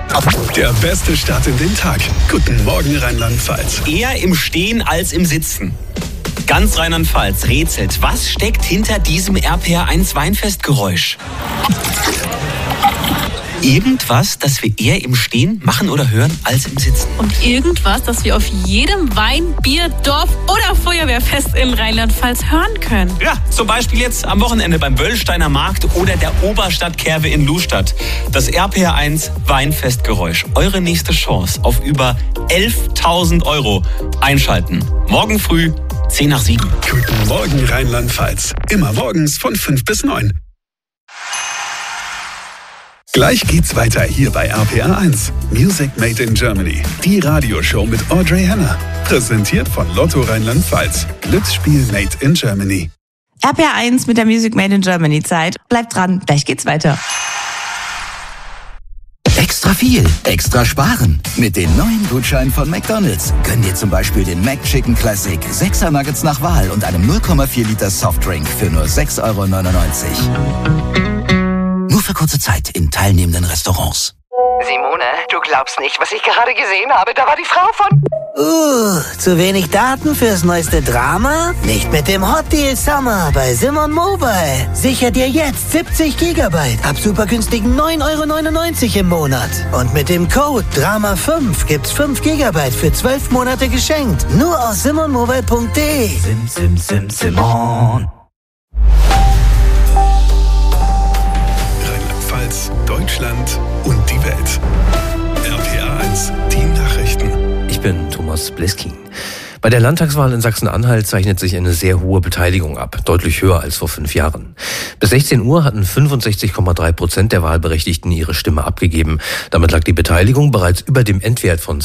Der beste Start in den Tag. Guten Morgen Rheinland-Pfalz. Eher im Stehen als im Sitzen. Ganz Rheinland-Pfalz rätselt, was steckt hinter diesem RPR1 Weinfestgeräusch? Irgendwas, das wir eher im Stehen machen oder hören als im Sitzen. Und irgendwas, das wir auf jedem Wein-, Bier-, Dorf- oder Feuerwehrfest in Rheinland-Pfalz hören können. Ja, zum Beispiel jetzt am Wochenende beim Wöllsteiner Markt oder der Oberstadtkerwe in Lustadt. Das RPR1 Weinfestgeräusch. Eure nächste Chance auf über 11.000 € einschalten. Morgen früh 6:50. Guten Morgen Rheinland-Pfalz. Immer morgens von 5 bis 9. Gleich geht's weiter hier bei RPR1. Music Made in Germany. Die Radioshow mit Audrey Henner. Präsentiert von Lotto Rheinland-Pfalz. Glücksspiel Made in Germany. RPR1 mit der Music Made in Germany Zeit. Bleibt dran, gleich geht's weiter. Extra viel, extra sparen. Mit den neuen Gutscheinen von McDonald's gönn dir zum Beispiel den McChicken Classic, 6er Nuggets nach Wahl und einem 0,4 Liter Softdrink für nur 6,99 €. Nur für kurze Zeit in teilnehmenden Restaurants. Simone, du glaubst nicht, was ich gerade gesehen habe. Da war die Frau von... Zu wenig Daten fürs neueste Drama? Nicht mit dem Hot Deal Summer bei Simon Mobile. Sicher dir jetzt 70 GB ab supergünstigen 9,99 € im Monat. Und mit dem Code DRAMA5 gibt's 5 GB für 12 Monate geschenkt. Nur aus simonmobile.de. Simon. Rheinland-Pfalz, Deutschland und die Welt. RPR1, die Nachrichten. Ich bin Thomas Bleskin. Bei der Landtagswahl in Sachsen-Anhalt zeichnet sich eine sehr hohe Beteiligung ab, deutlich höher als vor 5 Jahren. Bis 16 Uhr hatten 65,3% der Wahlberechtigten ihre Stimme abgegeben. Damit lag die Beteiligung bereits über dem Endwert von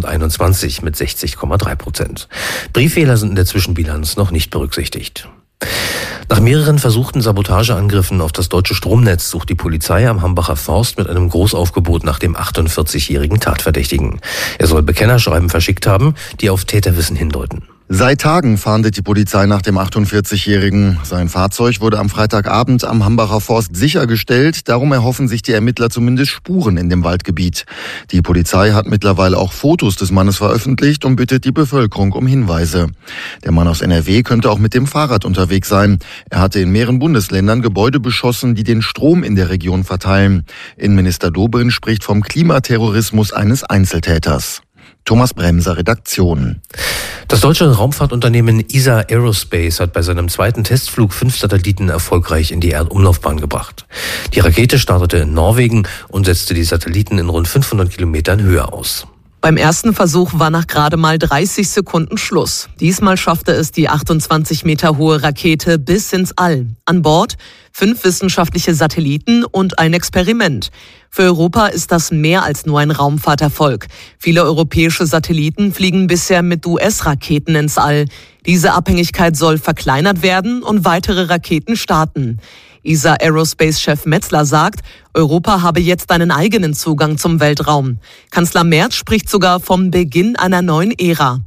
2021 mit 60,3%. Briefwähler sind in der Zwischenbilanz noch nicht berücksichtigt. Nach mehreren versuchten Sabotageangriffen auf das deutsche Stromnetz sucht die Polizei am Hambacher Forst mit einem Großaufgebot nach dem 48-jährigen Tatverdächtigen. Er soll Bekennerschreiben verschickt haben, die auf Täterwissen hindeuten. Seit Tagen fahndet die Polizei nach dem 48-Jährigen. Sein Fahrzeug wurde am Freitagabend am Hambacher Forst sichergestellt. Darum erhoffen sich die Ermittler zumindest Spuren in dem Waldgebiet. Die Polizei hat mittlerweile auch Fotos des Mannes veröffentlicht und bittet die Bevölkerung um Hinweise. Der Mann aus NRW könnte auch mit dem Fahrrad unterwegs sein. Er hatte in mehreren Bundesländern Gebäude beschossen, die den Strom in der Region verteilen. Innenminister Dobrindt spricht vom Klimaterrorismus eines Einzeltäters. Thomas Bremser, Redaktion. Das deutsche Raumfahrtunternehmen ESA Aerospace hat bei seinem zweiten Testflug 5 Satelliten erfolgreich in die Erdumlaufbahn gebracht. Die Rakete startete in Norwegen und setzte die Satelliten in rund 500 Kilometern Höhe aus. Beim ersten Versuch war nach gerade mal 30 Sekunden Schluss. Diesmal schaffte es die 28 Meter hohe Rakete bis ins All. An Bord 5 wissenschaftliche Satelliten und ein Experiment. Für Europa ist das mehr als nur ein Raumfahrterfolg. Viele europäische Satelliten fliegen bisher mit US-Raketen ins All. Diese Abhängigkeit soll verkleinert werden und weitere Raketen starten. ESA Aerospace-Chef Metzler sagt, Europa habe jetzt einen eigenen Zugang zum Weltraum. Kanzler Merz spricht sogar vom Beginn einer neuen Ära.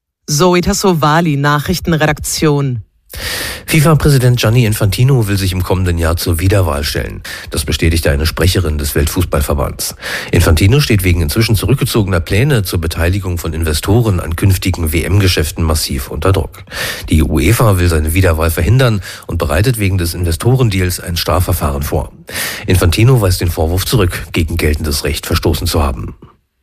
Zoe Tassovali, Nachrichtenredaktion. FIFA-Präsident Gianni Infantino will sich im kommenden Jahr zur Wiederwahl stellen. Das bestätigte eine Sprecherin des Weltfußballverbands. Infantino steht wegen inzwischen zurückgezogener Pläne zur Beteiligung von Investoren an künftigen WM-Geschäften massiv unter Druck. Die UEFA will seine Wiederwahl verhindern und bereitet wegen des Investorendeals ein Strafverfahren vor. Infantino weist den Vorwurf zurück, gegen geltendes Recht verstoßen zu haben.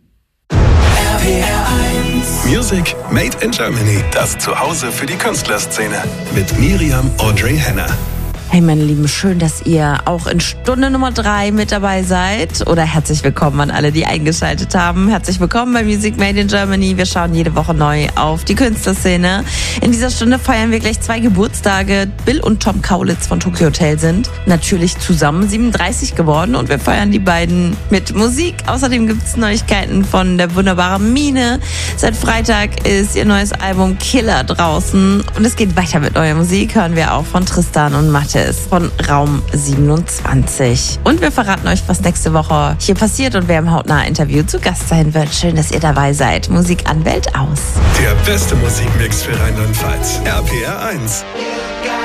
Music Made in Germany. Das Zuhause für die Künstlerszene. Mit Miriam Audrey Henner. Hey meine Lieben, schön, dass ihr auch in Stunde Nummer 3 mit dabei seid. Oder herzlich willkommen an alle, die eingeschaltet haben. Herzlich willkommen bei Music Made in Germany. Wir schauen jede Woche neu auf die Künstlerszene. In dieser Stunde feiern wir gleich 2 Geburtstage. Bill und Tom Kaulitz von Tokyo Hotel sind natürlich zusammen 37 geworden und wir feiern die beiden mit Musik. Außerdem gibt es Neuigkeiten von der wunderbaren Mine. Seit Freitag ist ihr neues Album Killer draußen und es geht weiter mit neuer Musik. Hören wir auch von Tristan und Mathis von Raum 27. Und wir verraten euch, was nächste Woche hier passiert und wer im Hautnah-Interview zu Gast sein wird. Schön, dass ihr dabei seid. Musik an, Welt aus. Der beste Musikmix für Rheinland-Pfalz. RPR1.